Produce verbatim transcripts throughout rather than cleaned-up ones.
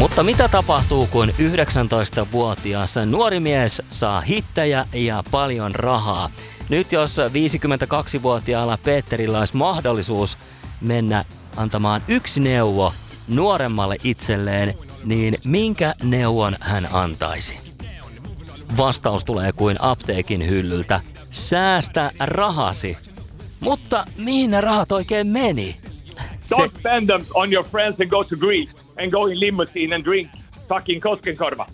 Mutta mitä tapahtuu, kun yhdeksäntoistavuotias nuori mies saa hittejä ja paljon rahaa? Nyt jos viisikymmentäkaksivuotiaalla Peterillä olisi mahdollisuus mennä antamaan yksi neuvo nuoremmalle itselleen, niin minkä neuvon hän antaisi? Vastaus tulee kuin apteekin hyllyltä. Säästä rahasi. Mutta mihin ne rahat oikein meni? Don't Se... spend them on your friends and go to Greece and go in limousine and drink fucking Koskenkorva.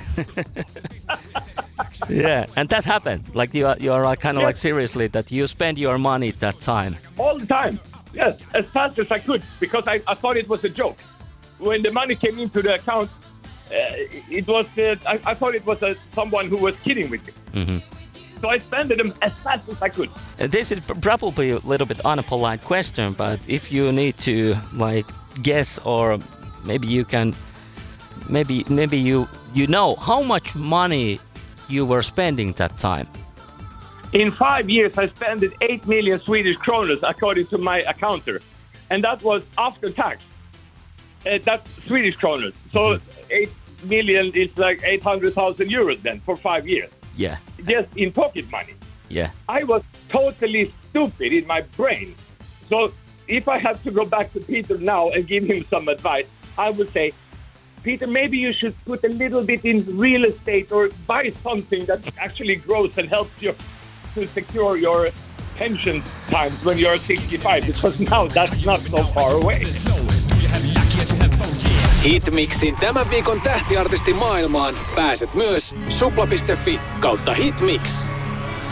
Yeah, and that happened. Like you are, you are kind of yes. like seriously that you spend your money that time. All the time. Yes, as fast as I could because I, I thought it was a joke. When the money came into the account, uh, it was uh, I, I thought it was uh, someone who was kidding with me. Mm-hmm. So I spent them as fast as I could. And this is probably a little bit unpolite question, but if you need to like guess or maybe you can, maybe maybe you you know how much money you were spending that time. In five years, I spent eight million Swedish kroners according to my accountant, and that was after tax. Uh, that's Swedish kroners. So mm-hmm. eight million is like eight hundred thousand euros then for five years. Yeah. Just in pocket money. Yeah. I was totally stupid in my brain. So if I have to go back to Peter now and give him some advice, I would say, Peter, maybe you should put a little bit in real estate or buy something that actually grows and helps you to secure your pension times when you're sixty-five, because now that's not so far away. Hitmixin tämän viikon tähtiartisti maailmaan pääset myös supla piste fi kautta hitmix.